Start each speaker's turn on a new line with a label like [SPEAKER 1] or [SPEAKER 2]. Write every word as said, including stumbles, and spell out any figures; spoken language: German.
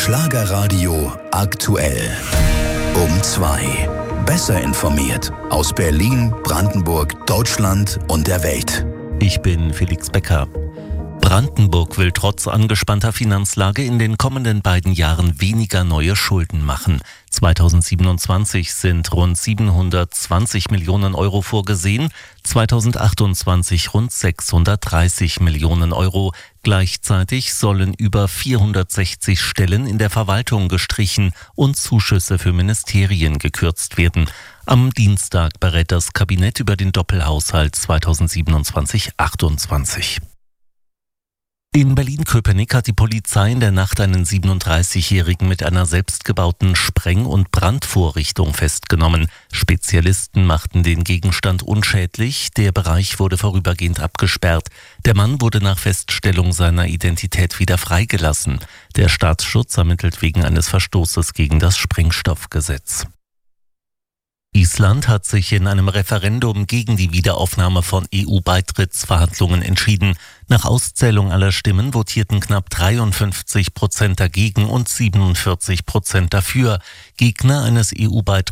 [SPEAKER 1] Schlagerradio aktuell. Um zwei. Besser informiert aus Berlin, Brandenburg, Deutschland und der Welt.
[SPEAKER 2] Ich bin Felix Becker. Brandenburg will trotz angespannter Finanzlage in den kommenden beiden Jahren weniger neue Schulden machen. zweitausendsiebenundzwanzig sind rund siebenhundertzwanzig Millionen Euro vorgesehen, zweitausendachtundzwanzig rund sechshundertdreißig Millionen Euro. Gleichzeitig sollen über vierhundertsechzig Stellen in der Verwaltung gestrichen und Zuschüsse für Ministerien gekürzt werden. Am Dienstag berät das Kabinett über den Doppelhaushalt zweitausendsiebenundzwanzig achtundzwanzig. In Berlin-Köpenick hat die Polizei in der Nacht einen siebenunddreißigjährigen mit einer selbstgebauten Spreng- und Brandvorrichtung festgenommen. Spezialisten machten den Gegenstand unschädlich. Der Bereich wurde vorübergehend abgesperrt. Der Mann wurde nach Feststellung seiner Identität wieder freigelassen. Der Staatsschutz ermittelt wegen eines Verstoßes gegen das Sprengstoffgesetz. Island hat sich in einem Referendum gegen die Wiederaufnahme von E U-Beitrittsverhandlungen entschieden. Nach Auszählung aller Stimmen votierten knapp dreiundfünfzig Prozent dagegen und siebenundvierzig Prozent dafür. Gegner eines E U-Beitritts